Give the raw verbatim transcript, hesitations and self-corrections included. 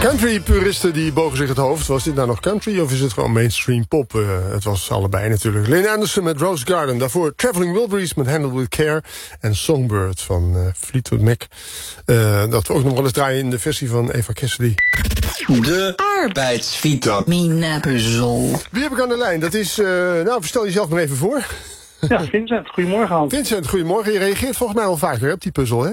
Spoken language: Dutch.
Country-puristen die bogen zich het hoofd. Was dit nou nog country of is het gewoon mainstream pop? Uh, het was allebei natuurlijk. Lynn Anderson met Rose Garden. Daarvoor Traveling Wilburys met Handled With Care. En Songbird van uh, Fleetwood Mac. Uh, dat we ook nog wel eens draaien in de versie van Eva Cassidy. De arbeidsvitamine puzzel. Wie heb ik aan de lijn? Dat is, uh, nou stel jezelf maar even voor. Ja, Vincent. Goedemorgen, Hans. Vincent, goedemorgen. Je reageert volgens mij al vaker op die puzzel, hè?